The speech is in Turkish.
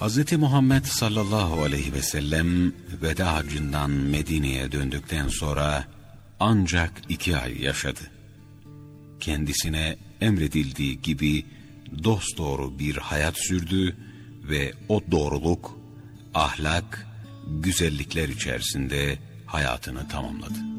Hz. Muhammed sallallahu aleyhi ve sellem veda haccından Medine'ye döndükten sonra ancak 2 ay yaşadı. Kendisine emredildiği gibi dosdoğru bir hayat sürdü ve o doğruluk, ahlak, güzellikler içerisinde hayatını tamamladı.